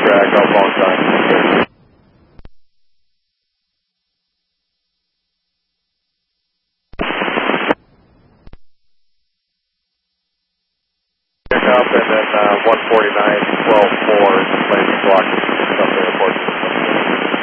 track up long time. Pick up and then 149